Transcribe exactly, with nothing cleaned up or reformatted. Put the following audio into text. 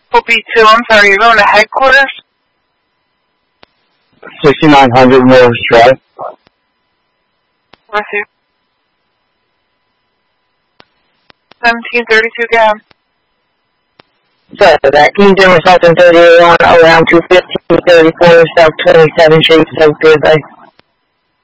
O B two, I'm sorry, you're going to headquarters? sixty-nine hundred Morris Drive. With you. seventeen thirty-two Gab. Sorry for that. Can you do something thirty-one around two fifteen thirty-four South twenty-seventh Street, South Goodbye?